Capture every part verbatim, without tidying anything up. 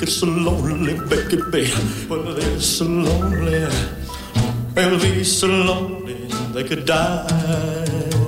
it's so lonely, Becky, baby. Well, it's so lonely. Well, be so lonely they could die.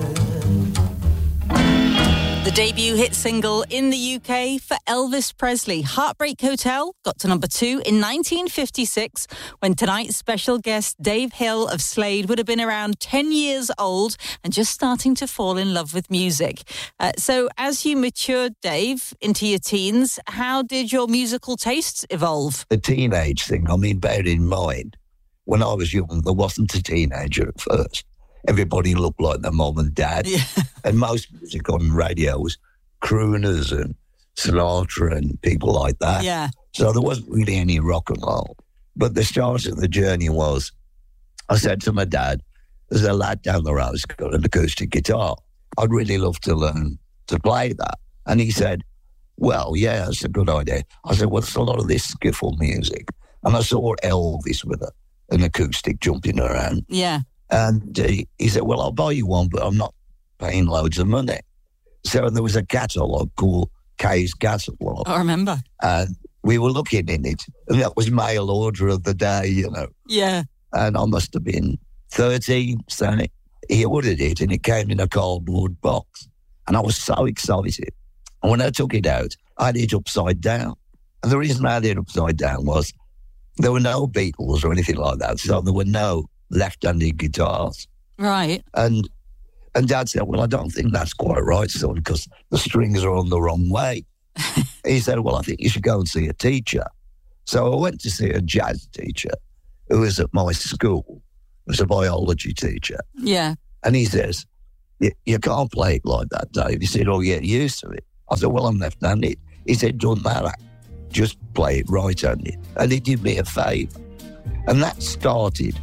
The debut hit single in the U K for Elvis Presley, Heartbreak Hotel, got to number two in nineteen fifty-six, when tonight's special guest Dave Hill of Slade would have been around ten years old and just starting to fall in love with music. Uh, so as you matured, Dave, into your teens, how did your musical tastes evolve? The teenage thing, I mean, bear in mind, when I was young, there wasn't a teenager at first. Everybody looked like their mum and dad. Yeah. And most music on radio was crooners and Sinatra and people like that. Yeah. So there wasn't really any rock and roll. But the start of the journey was, I said to my dad, there's a lad down the road who's got an acoustic guitar. I'd really love to learn to play that. And he said, well, yeah, that's a good idea. I said, well, there's a lot of this skiffle music. And I saw Elvis with a, an acoustic jumping around. Yeah. And uh, he said, well, I'll buy you one, but I'm not paying loads of money. So there was a catalogue called Kay's Catalogue. I remember. And we were looking in it. And that was mail order of the day, you know. Yeah. And I must have been thirteen, so he ordered it, and it came in a cardboard box. And I was so excited. And when I took it out, I had it upside down. And the reason I had it upside down was there were no Beatles or anything like that. So there were no left-handed guitars. Right. And and Dad said, well, I don't think that's quite right, son, because the strings are on the wrong way. He said, well, I think you should go and see a teacher. So I went to see a jazz teacher who was at my school. He was a biology teacher. Yeah. And he says, you, you can't play it like that, Dave. He said, oh, get used to it. I said, well, I'm left-handed. He said, doesn't matter. Just play it right-handed. And he did me a favour. And that started...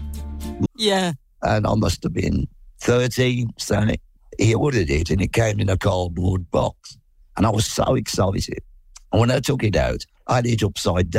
Yeah. And I must have been thirteen, so he ordered it and it came in a cardboard box. And I was so excited. And when I took it out, I had it upside down.